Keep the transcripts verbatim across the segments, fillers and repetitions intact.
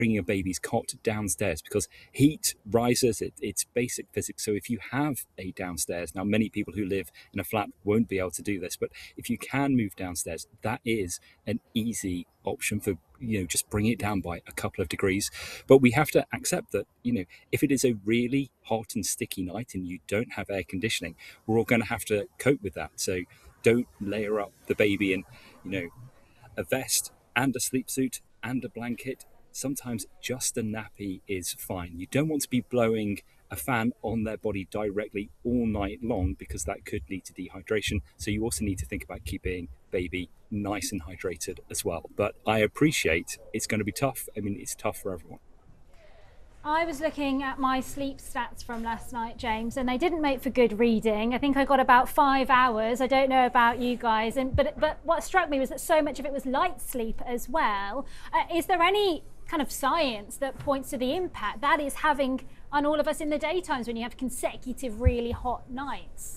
bringing a baby's cot downstairs, because heat rises, it, it's basic physics. So if you have a downstairs, now many people who live in a flat won't be able to do this, but if you can move downstairs, that is an easy option for, you know, just bring it down by a couple of degrees. But we have to accept that, you know, if it is a really hot and sticky night and you don't have air conditioning, we're all going to have to cope with that. So don't layer up the baby in, you know, a vest and a sleep suit and a blanket. Sometimes just a nappy is fine. You don't want to be blowing a fan on their body directly all night long, because that could lead to dehydration. So you also need to think about keeping baby nice and hydrated as well. But I appreciate it's going to be tough. I mean, it's tough for everyone. I was looking at my sleep stats from last night, James, and they didn't make for good reading. I think I got about five hours. I don't know about you guys, and but but what struck me was that so much of it was light sleep as well. Uh, is there any kind of science that points to the impact that is having on all of us in the daytimes when you have consecutive really hot nights?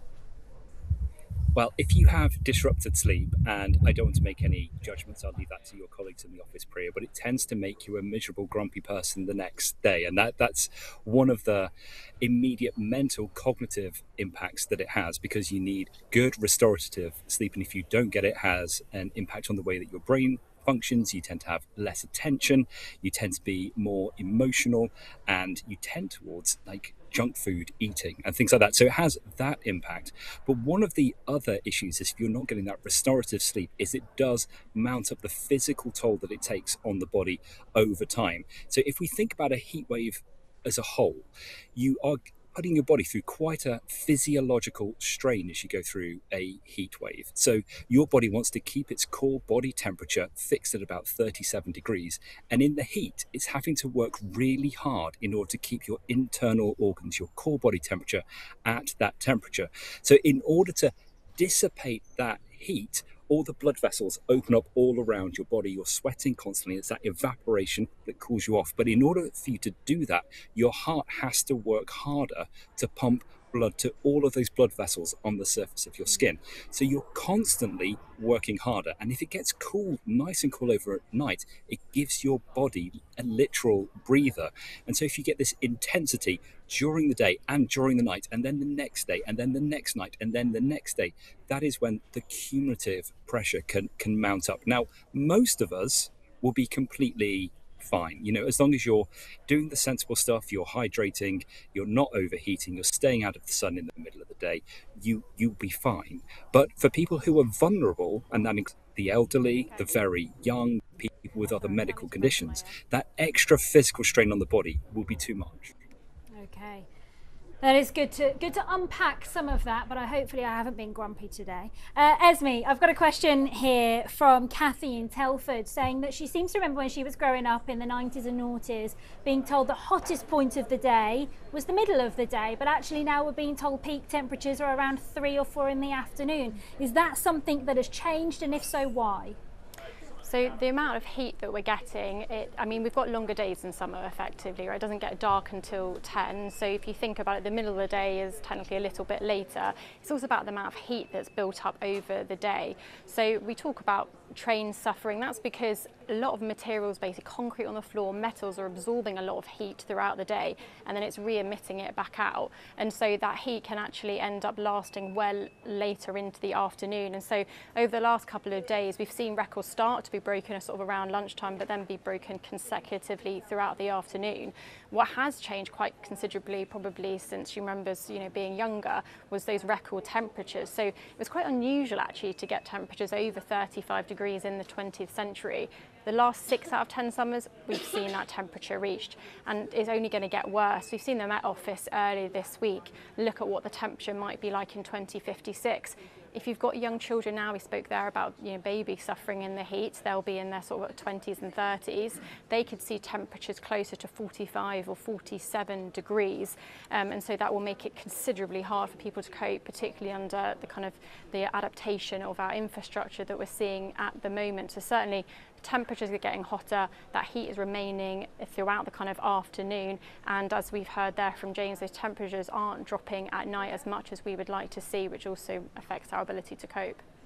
Well, if you have disrupted sleep, and I don't want to make any judgments, I'll leave that to your colleagues in the office, Priya, but it tends to make you a miserable, grumpy person the next day. And that that's one of the immediate mental, cognitive impacts that it has, because you need good restorative sleep. And if you don't get it, it has an impact on the way that your brain functions. You tend to have less attention, you tend to be more emotional, and you tend towards like junk food eating and things like that. So it has that impact. But one of the other issues is, if you're not getting that restorative sleep, is it does mount up the physical toll that it takes on the body over time. So if we think about a heat wave as a whole, you are putting your body through quite a physiological strain as you go through a heat wave. So your body wants to keep its core body temperature fixed at about thirty-seven degrees. And in the heat, it's having to work really hard in order to keep your internal organs, your core body temperature, at that temperature. So in order to dissipate that heat, all the blood vessels open up all around your body. You're sweating constantly. It's that evaporation that cools you off. But in order for you to do that, your heart has to work harder to pump blood to all of those blood vessels on the surface of your skin. So you're constantly working harder. And if it gets cool, nice and cool over at night, it gives your body a literal breather. And so if you get this intensity during the day and during the night, and then the next day, and then the next night, and then the next day, that is when the cumulative pressure can, can mount up. Now, most of us will be completely fine. You know, as long as you're doing the sensible stuff, you're hydrating, you're not overheating, you're staying out of the sun in the middle of the day, you, you'll be fine. But for people who are vulnerable, and that includes the elderly, the very young, people with other medical conditions, that extra physical strain on the body will be too much. Okay. That is good to good to unpack some of that, but I hopefully I haven't been grumpy today. Uh, Esme, I've got a question here from Kathy in Telford, saying that she seems to remember when she was growing up in the nineties and noughties being told the hottest point of the day was the middle of the day, but actually now we're being told peak temperatures are around three or four in the afternoon. Is that something that has changed, and if so, why? So the amount of heat that we're getting, it, I mean, we've got longer days in summer effectively, right? It doesn't get dark until ten. So if you think about it, the middle of the day is technically a little bit later. It's also about the amount of heat that's built up over the day. So we talk about trains suffering. That's because a lot of materials, basically concrete on the floor, metals, are absorbing a lot of heat throughout the day, and then it's re-emitting it back out. And so that heat can actually end up lasting well later into the afternoon. And so over the last couple of days, we've seen records start to be broken sort of around lunchtime, but then be broken consecutively throughout the afternoon. What has changed quite considerably, probably since she remembers, you know, being younger, was those record temperatures. So it was quite unusual actually to get temperatures over thirty-five degrees in the twentieth century. The last six out of ten summers, we've seen that temperature reached, and it's only going to get worse. We've seen the Met Office earlier this week look at what the temperature might be like in twenty fifty-six. If you've got young children now, we spoke there about, you know, babies suffering in the heat, they'll be in their sort of twenties and thirties. They could see temperatures closer to forty-five or forty-seven degrees. Um, and so that will make it considerably hard for people to cope, particularly under the kind of the adaptation of our infrastructure that we're seeing at the moment. So certainly temperatures are getting hotter, that heat is remaining throughout the kind of afternoon, and as we've heard there from James, those temperatures aren't dropping at night as much as we would like to see, which also affects our ability to cope.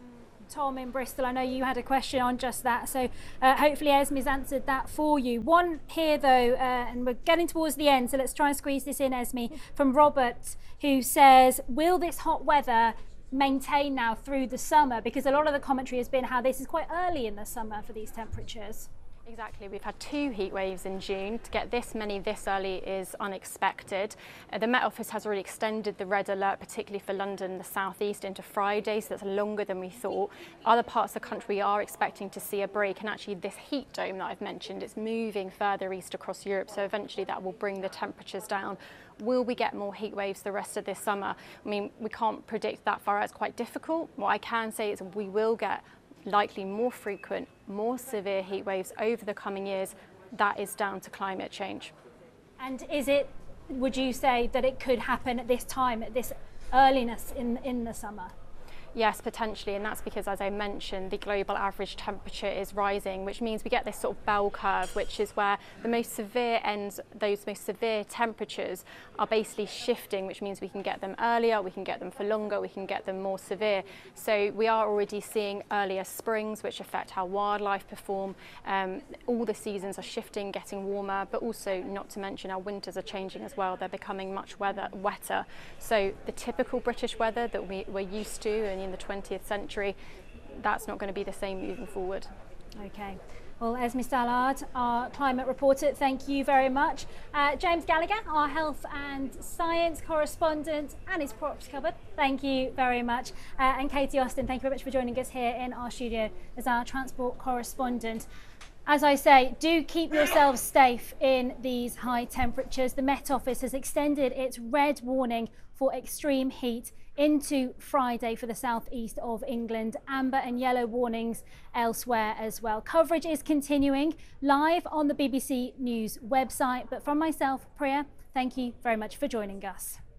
Tom in Bristol, I know you had a question on just that, so uh, hopefully Esme's answered that for you. One here though, uh, and we're getting towards the end, so let's try and squeeze this in, Esme, from Robert, who says, will this hot weather maintain now through the summer? Because a lot of the commentary has been how this is quite early in the summer for these temperatures. Exactly, we've had two heat waves in June. To get this many this early is unexpected. Uh, the Met Office has already extended the red alert, particularly for London, the southeast, into Friday, so that's longer than we thought. Other parts of the country we are expecting to see a break, and actually this heat dome that I've mentioned, it's moving further east across Europe, so eventually that will bring the temperatures down. Will we get more heat waves the rest of this summer? I mean, we can't predict that far out, it's quite difficult. What I can say is we will get likely more frequent, more severe heat waves over the coming years. That is down to climate change. And is it, would you say that it could happen at this time, at this earliness in, in the summer? Yes, potentially, and that's because, as I mentioned, the global average temperature is rising, which means we get this sort of bell curve, which is where the most severe ends, those most severe temperatures are basically shifting, which means we can get them earlier, we can get them for longer, we can get them more severe. So we are already seeing earlier springs, which affect how wildlife perform. Um, all the seasons are shifting, getting warmer, but also, not to mention, our winters are changing as well. They're becoming much weather, wetter. So the typical British weather that we, we're used to and in the twentieth century, that's not going to be the same moving forward. Okay. Well, Esme Stallard, our climate reporter, thank you very much. Uh, James Gallagher, our health and science correspondent, and his props cupboard, thank you very much. Uh, and Katie Austin, thank you very much for joining us here in our studio as our transport correspondent. As I say, do keep yourselves safe in these high temperatures. The Met Office has extended its red warning for extreme heat into Friday for the southeast of England. Amber and yellow warnings elsewhere as well. Coverage is continuing live on the B B C News website. But from myself, Priya, thank you very much for joining us.